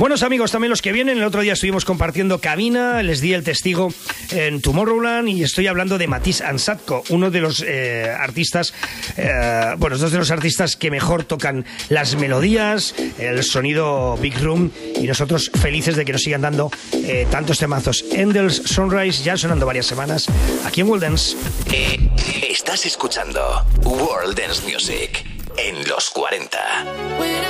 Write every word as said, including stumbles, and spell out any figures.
Buenos amigos también los que vienen. El otro día estuvimos compartiendo cabina, les di el testigo en Tomorrowland y estoy hablando de Matisse Ansatko, uno de los eh, artistas, eh, bueno, dos de los artistas que mejor tocan las melodías, el sonido Big Room, y nosotros felices de que nos sigan dando eh, tantos temazos. Endel's Sunrise, ya sonando varias semanas aquí en World Dance. Eh, estás escuchando World Dance Music en los cuarenta.